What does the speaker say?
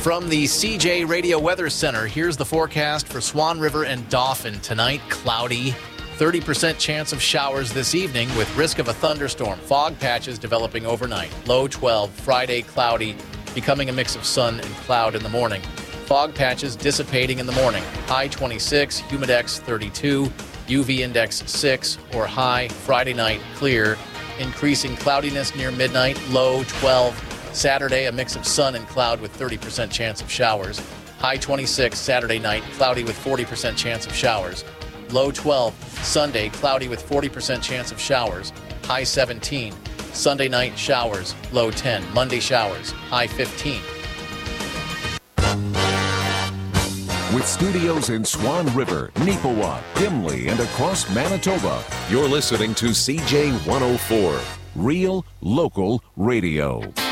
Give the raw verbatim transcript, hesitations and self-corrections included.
From the C J Radio Weather Center, here's the forecast for Swan River and Dauphin. Tonight, cloudy, thirty percent chance of showers this evening with risk of a thunderstorm. Fog patches developing overnight. Low twelve. Friday, cloudy, becoming a mix of sun and cloud in the morning. Fog patches dissipating in the morning. High twenty-six, humidex thirty-two, U V index six or high. Friday night, clear. Increasing cloudiness near midnight. Low twelve. Saturday, a mix of sun and cloud with thirty percent chance of showers. High twenty-six, Saturday night, cloudy with forty percent chance of showers. Low twelve, Sunday, cloudy with forty percent chance of showers. High seventeen, Sunday night, showers. Low ten, Monday, showers. High fifteen. With studios in Swan River, Neepawa, Dimley, and across Manitoba, you're listening to C J one oh four, Real Local Radio.